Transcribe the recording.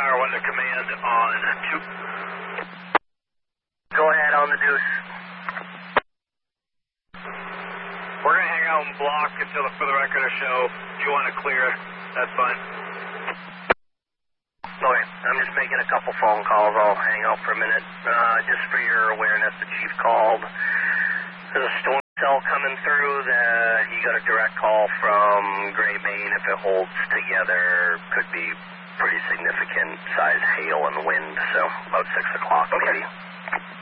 Tower 1 to command on 2. Go ahead on the Deuce. We're going to hang out and block until for the record of show. If you want to clear, that's fine. Okay, I'm just making a couple phone calls. I'll hang out for a minute. Just for your awareness, the chief called. There's a storm cell coming through that he got a direct call from Gray Main. If it holds together, could be pretty significant size hail and wind, so about 6 o'clock maybe.